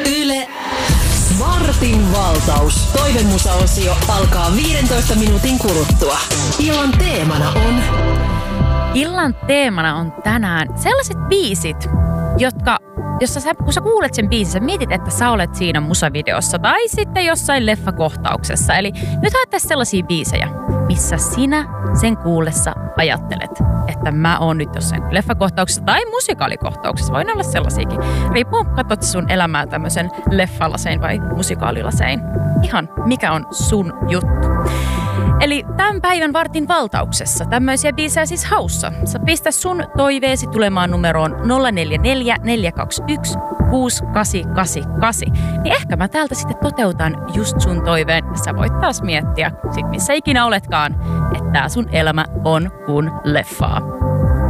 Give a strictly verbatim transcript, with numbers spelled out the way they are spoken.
Yle Vartin valtaus. Toivemusaosio alkaa viidentoista minuutin kuluttua. Illan teemana on... Illan teemana on tänään sellaiset biisit, jotka, jossa sä, kun sä kuulet sen biisin, sä mietit, että sä olet siinä musavideossa tai sitten jossain leffakohtauksessa. Eli nyt haettaisiin sellaisia biisejä, missä sinä sen kuullessa ajattelet, että mä oon nyt jossain leffakohtauksessa tai musikaalikohtauksessa. Voin olla sellaisiakin. Riippuu, katsot sun elämää tämmöisen leffalasein vai musikaalilasein. Ihan mikä on sun juttu. Eli tämän päivän Vartin valtauksessa tämmöisiä biisejä siis haussa. Sä pistä sun toiveesi tulemaan numeroon nolla neljä neljä neljä kaksi yksi kuusi kahdeksan kahdeksan kahdeksan. Niin ehkä mä täältä sitten toteutan just sun toiveen. Sä voit taas miettiä, sit missä ikinä oletkaan, että tää sun elämä on kuin leffaa.